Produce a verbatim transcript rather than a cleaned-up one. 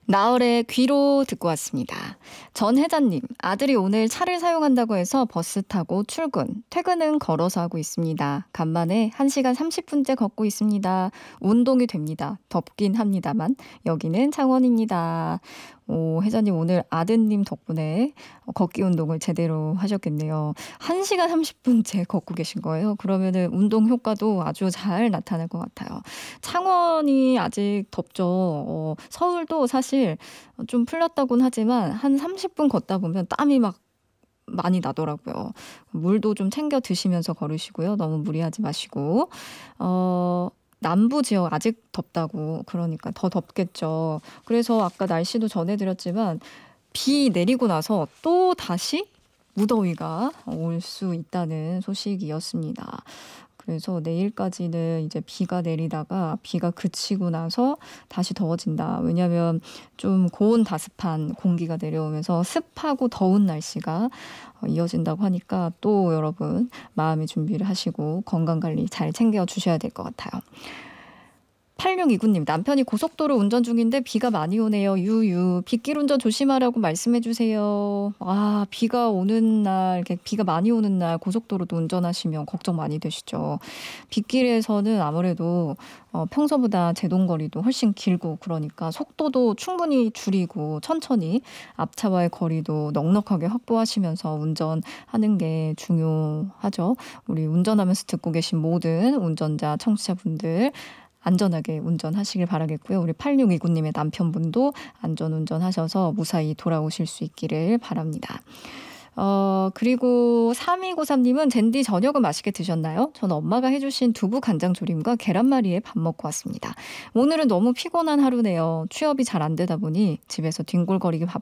나얼의 귀로 듣고 왔습니다. 전혜자님, 아들이 오늘 차를 사용한다고 해서 버스 타고 출근, 퇴근은 걸어서 하고 있습니다. 간만에 한 시간 삼십 분째 걷고 있습니다. 운동이 됩니다. 덥긴 합니다만 여기는 창원입니다. 오, 혜자님 오늘 아드님 덕분에 걷기 운동을 제대로 하셨겠네요. 한 시간 삼십 분째 걷고 계신 거예요. 그러면은 운동 효과도 아주 잘 나타날 것 같아요. 창원이 아직 덥죠. 어, 서울도 사실 좀 풀렸다고는 하지만 한 삼십 분 걷다 보면 땀이 막 많이 나더라고요. 물도 좀 챙겨 드시면서 걸으시고요. 너무 무리하지 마시고. 어, 남부 지역 아직 덥다고 그러니까 더 덥겠죠. 그래서 아까 날씨도 전해드렸지만 비 내리고 나서 또 다시 무더위가 올 수 있다는 소식이었습니다. 그래서 내일까지는 이제 비가 내리다가 비가 그치고 나서 다시 더워진다. 왜냐하면 좀 고온 다습한 공기가 내려오면서 습하고 더운 날씨가 이어진다고 하니까 또 여러분 마음의 준비를 하시고 건강관리 잘 챙겨주셔야 될 것 같아요. 팔육이구 님, 남편이 고속도로 운전 중인데 비가 많이 오네요. 유유. 빗길 운전 조심하라고 말씀해 주세요. 아, 비가 오는 날, 이렇게 비가 많이 오는 날 고속도로도 운전하시면 걱정 많이 되시죠. 빗길에서는 아무래도 어, 평소보다 제동거리도 훨씬 길고 그러니까 속도도 충분히 줄이고 천천히 앞차와의 거리도 넉넉하게 확보하시면서 운전하는 게 중요하죠. 우리 운전하면서 듣고 계신 모든 운전자, 청취자분들 안전하게 운전하시길 바라겠고요. 우리 팔육이구 님의 남편분도 안전운전 하셔서 무사히 돌아오실 수 있기를 바랍니다. 어, 그리고 삼이구삼 님은 젠디 저녁은 맛있게 드셨나요? 저는 엄마가 해주신 두부 간장조림과 계란말이에 밥 먹고 왔습니다. 오늘은 너무 피곤한 하루네요. 취업이 잘 안 되다 보니 집에서 뒹굴거리기 바쁘